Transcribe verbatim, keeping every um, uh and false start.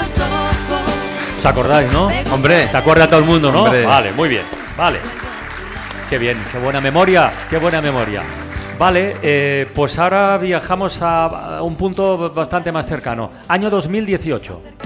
¿Os acordáis, no? Hombre. ¿Se acuerda todo el mundo, no? Hombre. Vale, muy bien, vale. Qué bien, qué buena memoria, qué buena memoria. Vale, eh, pues ahora viajamos a, a un punto bastante más cercano. Año dos mil dieciocho.